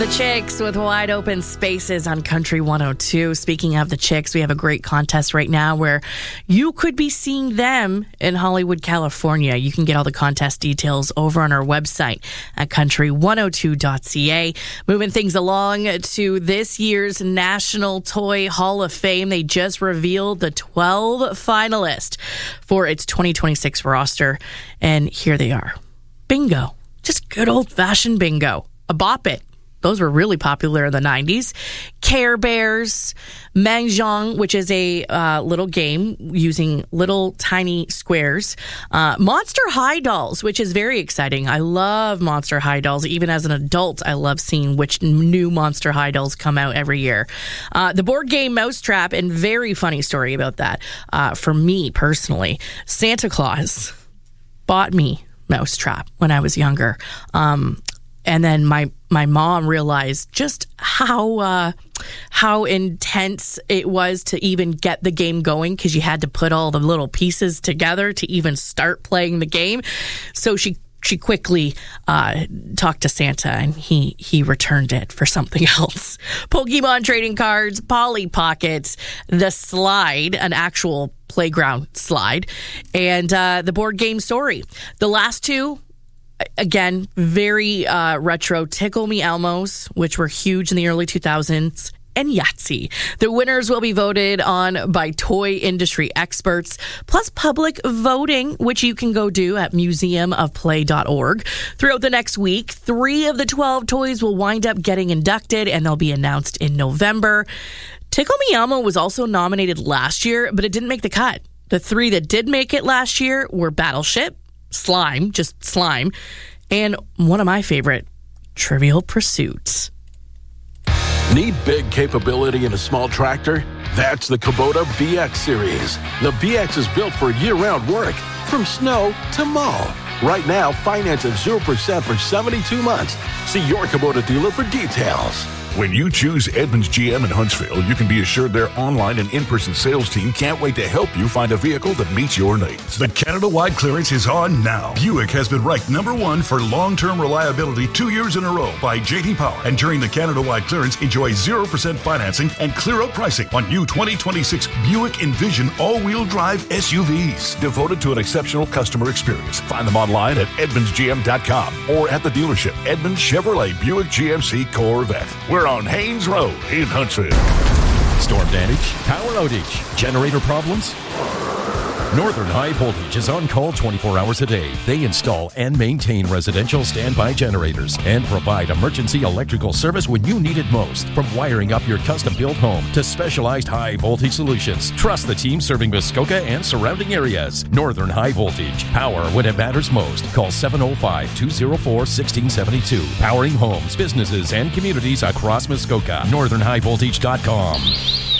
The Chicks with Wide Open Spaces on Country 102. Speaking of the Chicks, we have a great contest right now where you could be seeing them in Hollywood, California. You can get all the contest details over on our website at country102.ca. Moving things along to this year's National Toy Hall of Fame. They just revealed the 12 finalists for its 2026 roster. And here they are. Bingo. Just good old-fashioned bingo. A Bop It. Those were really popular in the 90s. Care Bears, Mahjong, which is a little game using little tiny squares. Monster High Dolls, which is very exciting. I love Monster High Dolls. Even as an adult, I love seeing which new Monster High Dolls come out every year. The board game Mousetrap, and very funny story about that. For me personally, Santa Claus bought me Mousetrap when I was younger. And then my mom realized just how intense it was to even get the game going, because you had to put all the little pieces together to even start playing the game. So she quickly talked to Santa, and he returned it for something else. Pokemon trading cards, Polly Pockets, the slide, an actual playground slide, and the board game Story. The last two, again, very retro. Tickle Me Elmos, which were huge in the early 2000s, and Yahtzee. The winners will be voted on by toy industry experts, plus public voting, which you can go do at museumofplay.org. Throughout the next week, 3 of the 12 toys will wind up getting inducted, and they'll be announced in November. Tickle Me Elmo was also nominated last year, but it didn't make the cut. The 3 that did make it last year were Battleship, Slime, just Slime, and one of my favorite, Trivial Pursuit. Need big capability in a small tractor? That's the Kubota BX series. The BX is built for year-round work, from snow to mow. Right now, finance at 0% for 72 months. See your Kubota dealer for details. When you choose Edmunds GM in Huntsville, you can be assured their online and in-person sales team can't wait to help you find a vehicle that meets your needs. The Canada-wide clearance is on now. Buick has been ranked #1 for long-term reliability 2 years in a row by J.D. Power. And during the Canada-wide clearance, enjoy 0% financing and clear-out pricing on new 2026 Buick Envision all-wheel drive SUVs. Devoted to an exceptional customer experience. Find them online at edmundsgm.com or at the dealership Edmunds Chevrolet Buick GMC Corvette. We're on Haynes Road in Huntsville. Storm damage, power outage, generator problems? Northern High Voltage is on call 24 hours a day. They install and maintain residential standby generators and provide emergency electrical service when you need it most. From wiring up your custom-built home to specialized high-voltage solutions, trust the team serving Muskoka and surrounding areas. Northern High Voltage. Power when it matters most. Call 705-204-1672. Powering homes, businesses, and communities across Muskoka. NorthernHighVoltage.com.